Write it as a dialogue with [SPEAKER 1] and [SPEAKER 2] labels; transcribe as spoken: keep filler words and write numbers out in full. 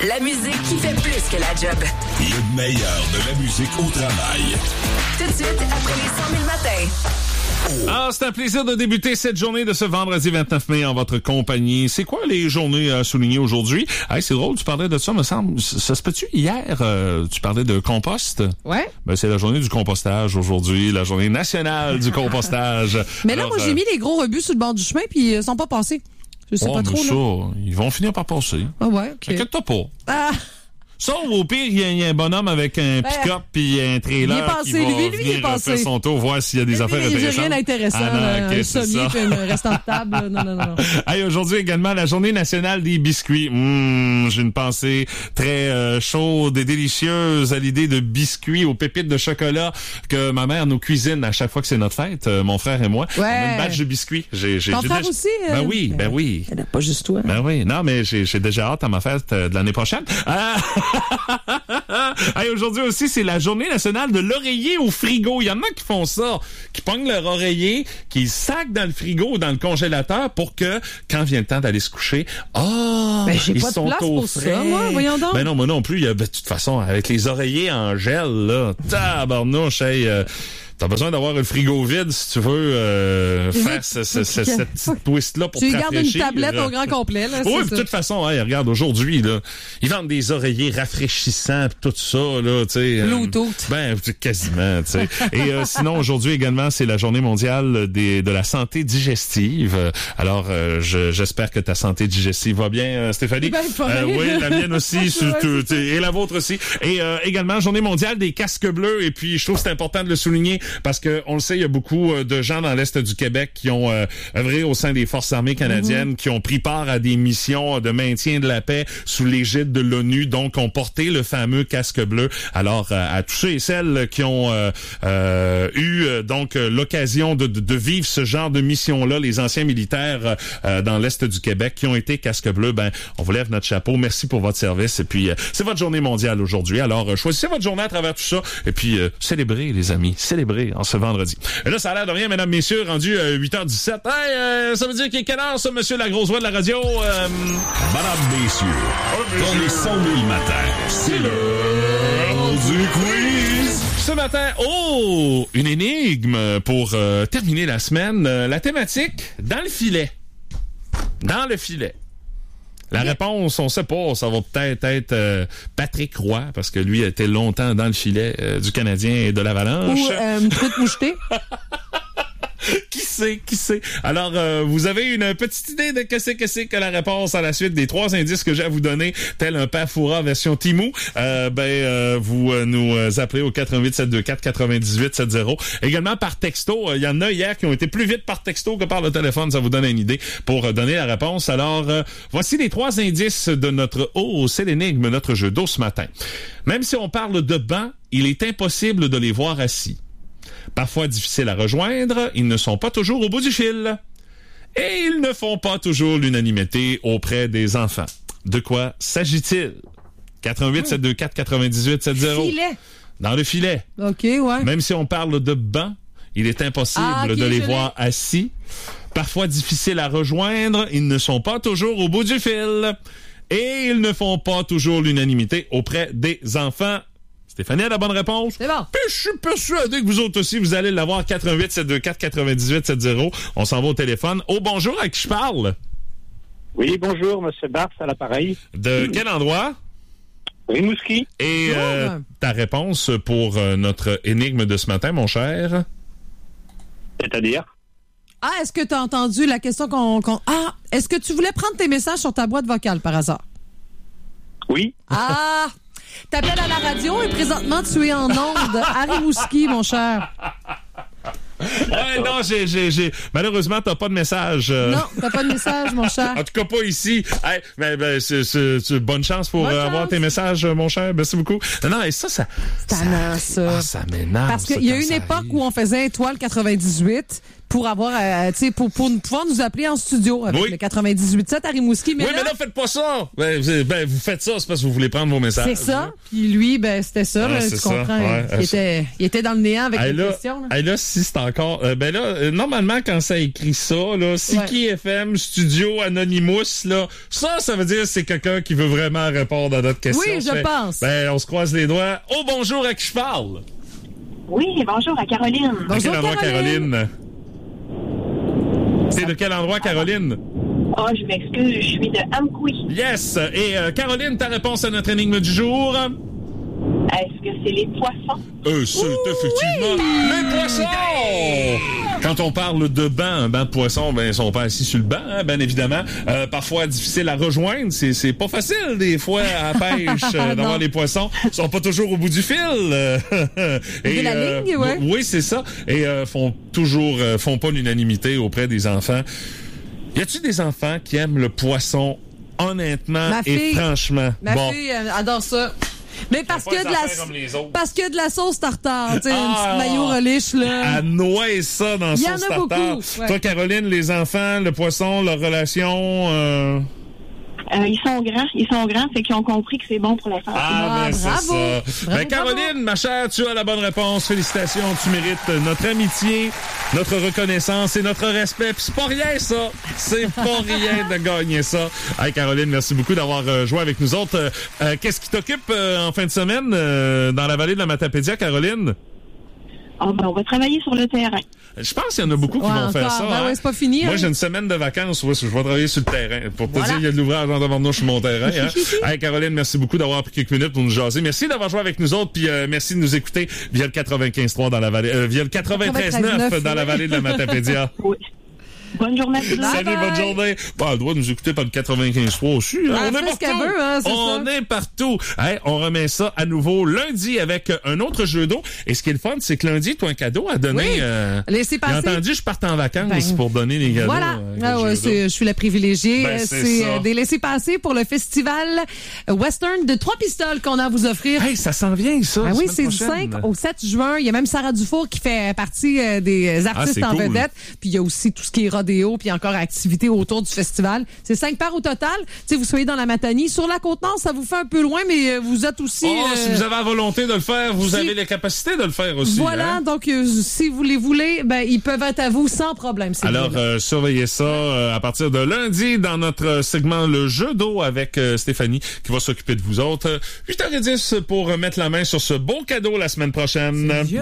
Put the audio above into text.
[SPEAKER 1] La musique qui fait plus que la job.
[SPEAKER 2] Le meilleur de la musique au travail.
[SPEAKER 1] Tout de suite, après les cent mille matins.
[SPEAKER 3] Ah, c'est un plaisir de débuter cette journée de ce vendredi vingt-neuf mai en votre compagnie. C'est quoi les journées à souligner aujourd'hui? Hey, c'est drôle, tu parlais de ça, me semble. Ça se peut-tu? Hier, euh, tu parlais de compost?
[SPEAKER 4] Ouais.
[SPEAKER 3] Ben, c'est la journée du compostage aujourd'hui, la journée nationale du compostage.
[SPEAKER 4] Mais là,
[SPEAKER 3] Alors,
[SPEAKER 4] moi, j'ai
[SPEAKER 3] euh,
[SPEAKER 4] mis les gros rebus sur le bord du chemin, puis ils sont pas passés. Je sais
[SPEAKER 3] oh,
[SPEAKER 4] pas
[SPEAKER 3] mais
[SPEAKER 4] trop,
[SPEAKER 3] ça,
[SPEAKER 4] là.
[SPEAKER 3] ils vont finir par passer.
[SPEAKER 4] Ah ouais, OK.
[SPEAKER 3] Inquiète-toi pas.
[SPEAKER 4] Ah!
[SPEAKER 3] Ça, au pire, il y, y a un bonhomme avec un
[SPEAKER 4] Ben,
[SPEAKER 3] pick-up puis un trailer
[SPEAKER 4] il est passé,
[SPEAKER 3] qui va
[SPEAKER 4] lui, lui, il est
[SPEAKER 3] venir
[SPEAKER 4] passé.
[SPEAKER 3] faire son tour, voir s'il y a des
[SPEAKER 4] Mais
[SPEAKER 3] affaires
[SPEAKER 4] lui, j'ai
[SPEAKER 3] intéressantes.
[SPEAKER 4] rien d'intéressant.
[SPEAKER 3] Ah non,
[SPEAKER 4] là,
[SPEAKER 3] ok,
[SPEAKER 4] un
[SPEAKER 3] c'est
[SPEAKER 4] sommier
[SPEAKER 3] ça.
[SPEAKER 4] puis un restant de table. là. Non, non, non, non.
[SPEAKER 3] Hey, aujourd'hui également, la journée nationale des biscuits. Mmh, j'ai une pensée très euh, chaude et délicieuse à l'idée de biscuits aux pépites de chocolat que ma mère nous cuisine à chaque fois que c'est notre fête, euh, mon frère et moi.
[SPEAKER 4] Ouais.
[SPEAKER 3] On a une batch de biscuits. J'ai, j'ai,
[SPEAKER 4] Ton
[SPEAKER 3] j'ai
[SPEAKER 4] frère
[SPEAKER 3] déjà...
[SPEAKER 4] aussi? euh?
[SPEAKER 3] Ben oui, ben oui.
[SPEAKER 4] Ben, pas juste toi.
[SPEAKER 3] Ben oui, non, mais j'ai, j'ai déjà hâte à ma fête euh, de l'année prochaine. Ah! Hey, aujourd'hui aussi, c'est la journée nationale de l'oreiller au frigo. Il y en a qui font ça, qui pognent leur oreiller, qui le sacent dans le frigo ou dans le congélateur pour que, quand vient le temps d'aller se coucher, ah,
[SPEAKER 4] Ben, j'ai
[SPEAKER 3] ils
[SPEAKER 4] pas de
[SPEAKER 3] sont
[SPEAKER 4] place
[SPEAKER 3] au
[SPEAKER 4] pour ça,
[SPEAKER 3] frais.
[SPEAKER 4] moi, voyons donc.
[SPEAKER 3] Ben non, moi non plus. Il y a, ben, de toute façon, avec les oreillers en gel, là, tabarnouche, hey, euh, t'as besoin d'avoir le frigo vide si tu veux euh, faire ce, ce, ce, cette petite twist-là pour te
[SPEAKER 4] Tu gardes une
[SPEAKER 3] rafraîchir.
[SPEAKER 4] tablette au grand complet, là.
[SPEAKER 3] Oui,
[SPEAKER 4] c'est
[SPEAKER 3] de
[SPEAKER 4] ça.
[SPEAKER 3] toute façon, hey, regarde, aujourd'hui, là, ils vendent des oreillers rafraîchissants pis tout ça, là, tu sais. euh,
[SPEAKER 4] Bluetooth.
[SPEAKER 3] Ben, quasiment, tu sais. Et euh, sinon, aujourd'hui également, c'est la journée mondiale des, de la santé digestive. Euh, Alors, euh, je, j'espère que ta santé digestive va bien, euh, Stéphanie.
[SPEAKER 4] Ben, pas
[SPEAKER 3] Euh,
[SPEAKER 4] bien.
[SPEAKER 3] oui, la mienne aussi,
[SPEAKER 4] Ouais,
[SPEAKER 3] surtout,
[SPEAKER 4] c'est ça.
[SPEAKER 3] et la vôtre aussi. Et euh, également, journée mondiale des casques bleus. Et puis, je trouve que c'est important de le souligner parce que on le sait, il y a beaucoup euh, de gens dans l'Est du Québec qui ont euh, œuvré au sein des Forces armées canadiennes, mm-hmm. qui ont pris part à des missions de maintien de la paix sous l'égide de l'ONU, donc ont porté le fameux casque bleu. Alors, euh, à tous ceux et celles qui ont euh, euh, eu euh, donc euh, l'occasion de, de, de vivre ce genre de mission-là, les anciens militaires euh, dans l'Est du Québec qui ont été casque bleu, ben, on vous lève notre chapeau. Merci pour votre service. Et puis, euh, c'est votre journée mondiale aujourd'hui. Alors, euh, choisissez votre journée à travers tout ça. Et puis, euh, célébrez, les amis. Célébrez en ce vendredi. Et là, ça a l'air de rien, mesdames, messieurs, rendu euh, huit heures dix-sept. Hey, euh, ça veut dire qu'il est quelle heure, ça, monsieur la grosse voix de la radio? Euh...
[SPEAKER 2] Madame, messieurs, dans les cent mille matins, c'est l'heure du quiz.
[SPEAKER 3] Ce matin, oh, une énigme pour euh, terminer la semaine. Euh, la thématique, dans le filet. Dans le filet. La réponse, on sait pas, ça va peut-être être euh, Patrick Roy, parce que lui a été longtemps dans le filet euh, du Canadien et de l'Avalanche.
[SPEAKER 4] Ou euh, une truite mouchetée.
[SPEAKER 3] Qui sait, qui sait? Alors, euh, vous avez une petite idée de que c'est que c'est que la réponse à la suite des trois indices que j'ai à vous donner, tel un Pafoura version Timou. Euh, ben, euh, vous euh, nous euh, appelez au quatre huit sept deux quatre quatre-vingt-dix-huit soixante. Également par texto. Il euh, y en a hier qui ont été plus vite par texto que par le téléphone. Ça vous donne une idée pour euh, donner la réponse. Alors, euh, voici les trois indices de notre Oh, c'est l'énigme, notre jeu d'eau ce matin. Même si on parle de banc, il est impossible de les voir assis. Parfois difficiles à rejoindre, ils ne sont pas toujours au bout du fil. Et ils ne font pas toujours l'unanimité auprès des enfants. De quoi s'agit-il? quatre huit sept deux quatre quatre-vingt-dix-huit soixante.
[SPEAKER 4] Filet.
[SPEAKER 3] Dans le filet.
[SPEAKER 4] OK, ouais.
[SPEAKER 3] Même si on parle de banc, il est impossible
[SPEAKER 4] Ah, okay,
[SPEAKER 3] de les
[SPEAKER 4] je
[SPEAKER 3] voir assis. Parfois difficiles à rejoindre, ils ne sont pas toujours au bout du fil. Et ils ne font pas toujours l'unanimité auprès des enfants. Stéphanie a la bonne réponse.
[SPEAKER 4] C'est bon.
[SPEAKER 3] Puis je suis persuadé que vous autres aussi, vous allez l'avoir. quatre huit sept deux quatre quatre-vingt-dix-huit soixante. On s'en va au téléphone. Oh, bonjour, à qui je parle?
[SPEAKER 5] Oui, bonjour, M. Barthes à l'appareil.
[SPEAKER 3] De quel endroit?
[SPEAKER 5] Rimouski.
[SPEAKER 3] Et euh, ta réponse pour euh, notre énigme de ce matin, mon cher?
[SPEAKER 5] C'est-à-dire?
[SPEAKER 4] Ah, est-ce que tu as entendu la question qu'on, qu'on... Ah, est-ce que tu voulais prendre tes messages sur ta boîte vocale par hasard?
[SPEAKER 5] Oui.
[SPEAKER 4] Ah! T'appelles à la radio et présentement tu es en onde à Rimouski, mon cher.
[SPEAKER 3] Ouais, non, j'ai, j'ai, j'ai... Malheureusement, t'as pas de message. Euh...
[SPEAKER 4] Non, t'as pas de message, mon cher.
[SPEAKER 3] En tout cas, pas ici. Hey, ben, ben, c'est, c'est, c'est bonne chance pour
[SPEAKER 4] bonne
[SPEAKER 3] euh,
[SPEAKER 4] chance.
[SPEAKER 3] avoir tes messages, mon cher. Merci beaucoup. Non, non, et ça, ça...
[SPEAKER 4] C'est tannant, ça.
[SPEAKER 3] Ah, ça m'énerve.
[SPEAKER 4] Parce qu'il y a une époque où on faisait Étoile quatre-vingt-dix-huit, pour avoir, euh, tu sais, pour, pour pouvoir nous appeler en studio avec
[SPEAKER 3] Oui.
[SPEAKER 4] le quatre-vingt-dix-huit sept à Rimouski. Mais
[SPEAKER 3] oui,
[SPEAKER 4] là,
[SPEAKER 3] mais là, faites pas ça. Ben, vous, ben, vous faites ça, c'est parce que vous voulez prendre vos messages.
[SPEAKER 4] c'est ça. Puis lui, ben, c'était ça,
[SPEAKER 3] Ah,
[SPEAKER 4] là,
[SPEAKER 3] c'est
[SPEAKER 4] tu
[SPEAKER 3] ça,
[SPEAKER 4] comprends.
[SPEAKER 3] ouais.
[SPEAKER 4] il, était, il était dans le néant avec
[SPEAKER 3] Hey,
[SPEAKER 4] les
[SPEAKER 3] là,
[SPEAKER 4] questions. Là.
[SPEAKER 3] hey, là, si c'est encore... euh, ben là, euh, normalement, quand ça écrit ça, là, Siki
[SPEAKER 4] Ouais.
[SPEAKER 3] F M, Studio, Anonymous, là, ça, ça veut dire que c'est quelqu'un qui veut vraiment répondre à notre question.
[SPEAKER 4] Oui, je
[SPEAKER 3] Fait-
[SPEAKER 4] pense.
[SPEAKER 3] Ben, on se croise les doigts. Oh, bonjour, à qui je parle?
[SPEAKER 6] Oui, bonjour à Caroline.
[SPEAKER 3] De
[SPEAKER 4] Bonjour,
[SPEAKER 3] quel endroit,
[SPEAKER 4] Caroline.
[SPEAKER 3] Caroline? C'est de quel endroit, Caroline?
[SPEAKER 6] Oh, je m'excuse, je suis de Amkoui.
[SPEAKER 3] Yes! Et euh, Caroline, ta réponse à notre énigme du jour?
[SPEAKER 6] Est-ce que c'est les poissons?
[SPEAKER 3] Euh, c'est effectivement les poissons! Quand on parle de banc, un banc de poissons, ben, ils sont pas assis sur le banc, hein, bien évidemment. Euh, parfois difficile à rejoindre. C'est, c'est pas facile, des fois, à la pêche, euh, d'avoir
[SPEAKER 4] Non.
[SPEAKER 3] les poissons. Ils sont pas toujours au bout du fil. euh,
[SPEAKER 4] De la ligne, ouais.
[SPEAKER 3] Oui, c'est ça. Et euh, font toujours, euh, font pas l'unanimité auprès des enfants. Y a-tu des enfants qui aiment le poisson, honnêtement
[SPEAKER 4] Ma
[SPEAKER 3] et
[SPEAKER 4] fille-
[SPEAKER 3] franchement?
[SPEAKER 4] Ma
[SPEAKER 3] bon.
[SPEAKER 4] fille elle adore ça. Mais parce
[SPEAKER 3] pas
[SPEAKER 4] que
[SPEAKER 3] les
[SPEAKER 4] de la
[SPEAKER 3] affaires comme les autres.
[SPEAKER 4] parce que de la sauce tartare, tu sais, une
[SPEAKER 3] Ah!
[SPEAKER 4] petite maillot reliche là.
[SPEAKER 3] À nouer ça dans
[SPEAKER 4] Il y
[SPEAKER 3] son
[SPEAKER 4] en a
[SPEAKER 3] starter.
[SPEAKER 4] beaucoup, ouais.
[SPEAKER 3] Toi, Caroline, les enfants, le poisson, leur relation... Euh...
[SPEAKER 6] Euh, ils sont grands, ils sont grands, c'est qu'ils ont compris que c'est bon pour la santé.
[SPEAKER 4] Ah,
[SPEAKER 3] ben, c'est
[SPEAKER 4] bravo.
[SPEAKER 3] ça.
[SPEAKER 4] Bravo,
[SPEAKER 3] Ben, Caroline, ma chère, tu as la bonne réponse. Félicitations, tu mérites notre amitié, notre reconnaissance et notre respect. Puis c'est pas rien, ça. C'est pas rien de gagner ça. Hey, Caroline, merci beaucoup d'avoir euh, joué avec nous autres. Euh, euh, qu'est-ce qui t'occupe euh, en fin de semaine euh, dans la vallée de la Matapédia, Caroline?
[SPEAKER 6] Ah, ben, on va travailler sur le terrain.
[SPEAKER 3] Je pense qu'il y en a beaucoup qui
[SPEAKER 4] Ouais,
[SPEAKER 3] vont faire
[SPEAKER 4] encore.
[SPEAKER 3] ça.
[SPEAKER 4] Ben
[SPEAKER 3] hein.
[SPEAKER 4] ouais, c'est pas fini,
[SPEAKER 3] Moi,
[SPEAKER 4] hein.
[SPEAKER 3] j'ai une semaine de vacances. Ouais, je vais travailler sur le terrain. Pour te
[SPEAKER 4] Voilà.
[SPEAKER 3] dire, il y a de l'ouvrage en devant sur mon terrain. Hein. Hey, Caroline, merci beaucoup d'avoir pris quelques minutes pour nous jaser. Merci d'avoir joué avec nous autres. Puis euh, merci de nous écouter via le quatre-vingt-quinze trois dans la vallée, euh, via le quatre-vingt-treize neuf dans la vallée de la Matapédia.
[SPEAKER 6] Oui. Bonne journée à tous.
[SPEAKER 3] Salut,
[SPEAKER 4] bye.
[SPEAKER 3] bonne journée. Bon, elle doit nous écouter par le quatre-vingt-quinze trois aussi. Hein.
[SPEAKER 4] Elle
[SPEAKER 3] on est
[SPEAKER 4] fait ce
[SPEAKER 3] partout.
[SPEAKER 4] qu'elle veut, hein, c'est
[SPEAKER 3] on
[SPEAKER 4] ça.
[SPEAKER 3] est partout. Hey, on remet ça à nouveau lundi avec un autre jeu d'eau. Et ce qui est le fun, c'est que lundi, tu as un cadeau à donner.
[SPEAKER 4] Oui.
[SPEAKER 3] Euh,
[SPEAKER 4] Laissez
[SPEAKER 3] J'ai
[SPEAKER 4] passer.
[SPEAKER 3] entendu, je parte en vacances
[SPEAKER 4] Ben,
[SPEAKER 3] pour donner les cadeaux.
[SPEAKER 4] Voilà.
[SPEAKER 3] euh, avec
[SPEAKER 4] Ah
[SPEAKER 3] le
[SPEAKER 4] ouais,
[SPEAKER 3] jeu d'eau.
[SPEAKER 4] c'est- je suis la privilégiée.
[SPEAKER 3] Ben,
[SPEAKER 4] Euh,
[SPEAKER 3] c'est
[SPEAKER 4] c'est
[SPEAKER 3] ça.
[SPEAKER 4] euh, des laissés-passer pour le festival Western de Trois Pistoles qu'on a à vous offrir.
[SPEAKER 3] Hey, ça s'en vient, ça.
[SPEAKER 4] Ah oui,
[SPEAKER 3] semaine
[SPEAKER 4] c'est du
[SPEAKER 3] prochaine.
[SPEAKER 4] cinq au sept juin. Il y a même Sarah Dufour qui fait partie euh, des artistes
[SPEAKER 3] Ah, c'est
[SPEAKER 4] en
[SPEAKER 3] cool.
[SPEAKER 4] vedette. Puis il y a aussi tout ce qui est rodéo, puis encore activités autour du festival. C'est cinq parts au total. Tu sais, vous soyez dans la Matanie. Sur la Côte-Nord, ça vous fait un peu loin, mais euh, vous êtes aussi...
[SPEAKER 3] Oh,
[SPEAKER 4] euh,
[SPEAKER 3] si vous avez la volonté de le faire, vous
[SPEAKER 4] si-
[SPEAKER 3] avez les capacités de le faire aussi.
[SPEAKER 4] Voilà,
[SPEAKER 3] hein?
[SPEAKER 4] donc euh, si vous les voulez, ben ils peuvent être à vous sans problème. ces
[SPEAKER 3] Alors,
[SPEAKER 4] billets-là.
[SPEAKER 3] euh, surveillez ça euh, à partir de lundi dans notre segment Le Jeu d'eau avec euh, Stéphanie qui va s'occuper de vous autres. huit heures dix pour mettre la main sur ce beau cadeau la semaine prochaine.
[SPEAKER 4] C'est